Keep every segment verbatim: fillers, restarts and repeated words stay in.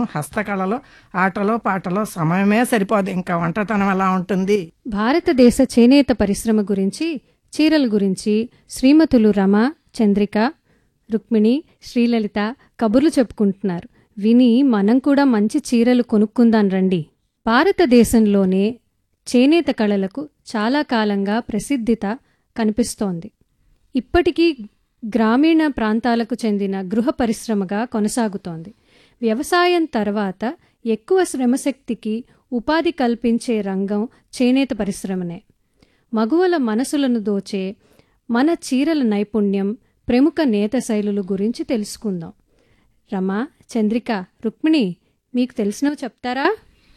హస్తకళలు, ఆటలో పాటలో సమయమే సరిపోదు, ఇంకా వంటతనం ఎలా ఉంటుంది? భారతదేశ చేనేత పరిశ్రమ గురించి, చీరల గురించి శ్రీమతులు రమ, చంద్రిక, రుక్మిణి, శ్రీలలిత కబుర్లు చెప్పుకుంటున్నారు. విని మనం కూడా మంచి చీరలు కొనుక్కుందాం రండి. భారతదేశంలోనే చేనేత కళలకు చాలా కాలంగా ప్రసిద్ధిత కనిపిస్తోంది. ఇప్పటికీ గ్రామీణ ప్రాంతాలకు చెందిన గృహ పరిశ్రమగా కొనసాగుతోంది. వ్యవసాయం తర్వాత ఎక్కువ శ్రమశక్తికి ఉపాధి కల్పించే రంగం చేనేత పరిశ్రమనే. మగువల మనసులను దోచే మన చీరల నైపుణ్యం, ప్రముఖ నేత శైలుల గురించి తెలుసుకుందాం. రమ, చంద్రిక, రుక్మిణి, మీకు తెలిసినవి చెప్తారా?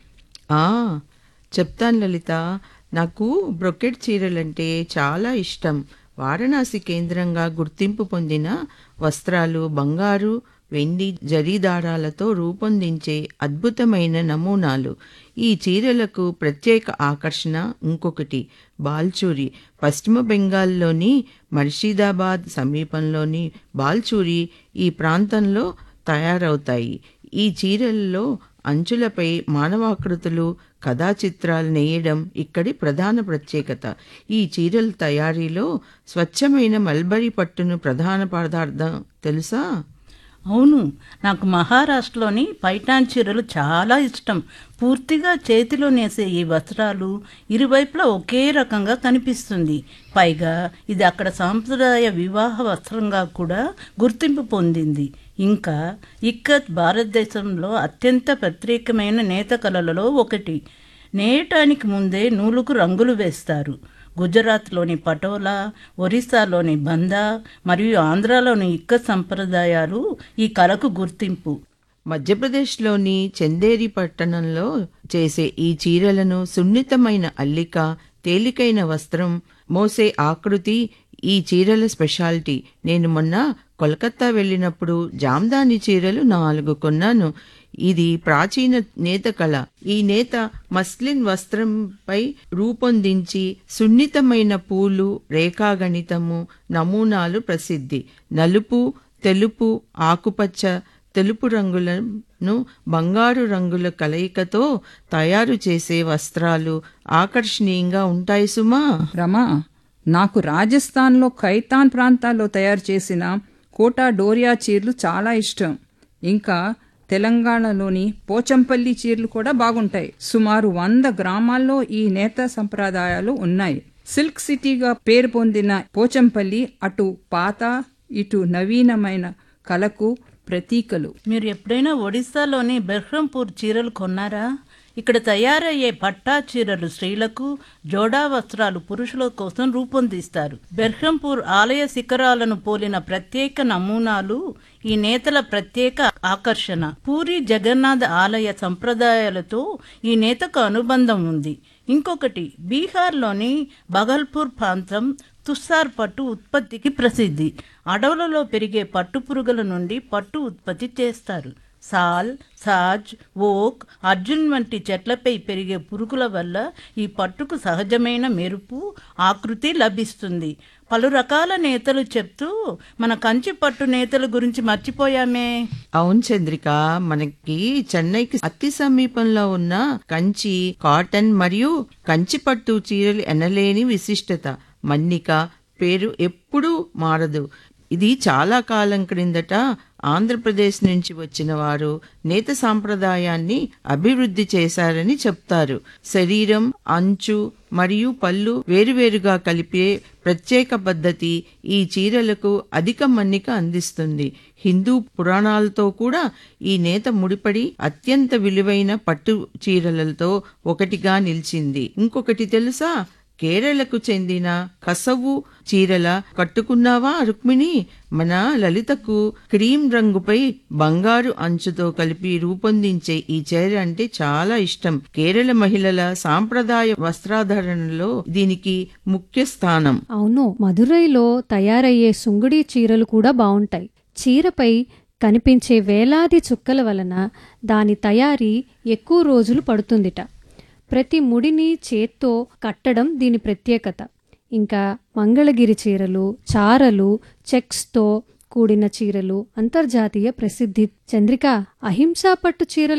ఆ చెప్తాను లలిత. నాకు బ్రొకెట్ చీరలంటే చాలా ఇష్టం. వారణాసి కేంద్రంగా గుర్తింపు పొందిన వస్త్రాలు బంగారు, వెండి జరీ దారాలతో రూపొందించే అద్భుతమైన నమూనాలు. ఈ చీరలకు ప్రత్యేక ఆకర్షణ ఇంకొకటి బాల్చూరి. పశ్చిమ బెంగాల్లోని ముర్షిదాబాద్ సమీపంలోని బాల్చూరి ఈ ప్రాంతంలో తయారవుతాయి. ఈ చీరల్లో అంచులపై మానవాకృతులు, కథా చిత్రాలు నేయడం ఇక్కడి ప్రధాన ప్రత్యేకత. ఈ చీరల తయారీలో స్వచ్ఛమైన మల్బరీ పట్టును ప్రధాన పదార్థం తెలుసా? అవును, నాకు మహారాష్ట్రలోని పైఠాన్ చీరలు చాలా ఇష్టం. పూర్తిగా చేతిలో నేసే ఈ వస్త్రాలు ఇరువైపులా ఒకే రకంగా కనిపిస్తుంది. పైగా ఇది అక్కడ సాంప్రదాయ వివాహ వస్త్రంగా కూడా గుర్తింపు పొందింది. ఇంకా ఇక్కత్ భారతదేశంలో అత్యంత ప్రత్యేకమైన నేత కళలలో ఒకటి. నేయటానికి ముందే నూలుకు రంగులు వేస్తారు. గుజరాత్లోని పటోలా, ఒరిస్సాలోని బందా మరియు ఆంధ్రాలోని ఇక్కత్ సంప్రదాయాలు ఈ కళకు గుర్తింపు. మధ్యప్రదేశ్లోని చందేరి పట్టణంలో చేసే ఈ చీరలను సున్నితమైన అల్లిక, తేలికైన వస్త్రం, మోసే ఆకృతి ఈ చీరల స్పెషాలిటీ. నేను మొన్న కోల్కతా వెళ్ళినప్పుడు జామ్దాని చీరలు నాలుగు కొన్నాను. ఇది ప్రాచీన నేత కళ. ఈ నేత మస్లిన్ వస్త్రంపై రూపొందించి సున్నితమైన పూలు, రేఖాగణితము నమూనాలు ప్రసిద్ధి. నలుపు, తెలుపు, ఆకుపచ్చ, తెలుపు రంగులను బంగారు రంగుల కలయికతో తయారు చేసే వస్త్రాలు ఆకర్షణీయంగా ఉంటాయి సుమా. రమా, నాకు రాజస్థాన్లో ఖైతాన్ ప్రాంతాల్లో తయారు చేసిన కోటా డోరియా చీరలు చాలా ఇష్టం. ఇంకా తెలంగాణలోని పోచంపల్లి చీరలు కూడా బాగుంటాయి. సుమారు వంద గ్రామాల్లో ఈ నేత సంప్రదాయాలు ఉన్నాయి. సిల్క్ సిటీగా పేరు పొందిన పోచంపల్లి అటు పాత ఇటు నవీనమైన కళకు ప్రతీకలు. మీరు ఎప్పుడైనా ఒడిస్సాలోని బెర్హంపూర్ చీరలు కొన్నారా? ఇక్కడ తయారయ్యే పట్టా చీరలు స్త్రీలకు, జోడా వస్త్రాలు పురుషుల కోసం రూపొందిస్తారు. బెర్హంపూర్ ఆలయ శిఖరాలను పోలిన ప్రత్యేక నమూనాలు ఈ నేతల ప్రత్యేక ఆకర్షణ. పూరి జగన్నాథ్ ఆలయ సంప్రదాయాలతో ఈ నేతకు అనుబంధం ఉంది. ఇంకొకటి, బీహార్లోని బగల్పూర్ ప్రాంతం తుస్సార్ పట్టు ఉత్పత్తికి ప్రసిద్ధి. అడవులలో పెరిగే పట్టు పురుగుల నుండి పట్టు ఉత్పత్తి చేస్తారు. సాల్, సాజ్, ఓక్, అర్జున్ వంటి చెట్లపై పెరిగే పురుగుల వల్ల ఈ పట్టుకు సహజమైన మెరుపు, ఆకృతి లభిస్తుంది. పలు రకాల నేతలు చెప్తూ మన కంచి పట్టు నేతల గురించి మర్చిపోయామే. అవును చంద్రిక, మనకి చెన్నైకి అతి సమీపంలో ఉన్న కంచి కాటన్ మరియు కంచి పట్టు చీరలు ఎనలేని విశిష్టత. మన్నిక పేరు ఎప్పుడూ మారదు. ఇది చాలా కాలం క్రిందట ఆంధ్రప్రదేశ్ నుంచి వచ్చిన వారు నేత సాంప్రదాయాన్ని అభివృద్ధి చేశారని చెప్తారు. శరీరం, అంచు మరియు పళ్ళు వేరువేరుగా కలిపే ప్రత్యేక పద్ధతి ఈ చీరలకు అధిక మన్నిక అందిస్తుంది. హిందూ పురాణాలతో కూడా ఈ నేత ముడిపడి అత్యంత విలువైన పట్టు చీరలతో ఒకటిగా నిలిచింది. ఇంకొకటి తెలుసా? కేరళకు చెందిన కసవు చీరల కట్టుకున్నావా రుక్మిణి? మన లలితకు క్రీమ్ రంగుపై బంగారు అంచుతో కలిపి రూపొందించే ఈ చీర అంటే చాలా ఇష్టం. కేరళ మహిళల సాంప్రదాయ వస్త్రాధరణలో దీనికి ముఖ్య స్థానం. అవును, మదురైలో తయారయ్యే సుంగుడి చీరలు కూడా బావుంటాయి. చీరపై కనిపించే వేలాది చుక్కల వలన దాని తయారీ ఎక్కువ రోజులు పడుతుందిట. ప్రతి ముడిని చేత్తో కట్టడం దీని ప్రత్యేకత. ఇంకా మంగళగిరి చీరలు, చారలు, చెక్స్తో కూడిన చీరలు అంతర్జాతీయ ప్రసిద్ధి. చంద్రిక, అహింసా పట్టు చీరలు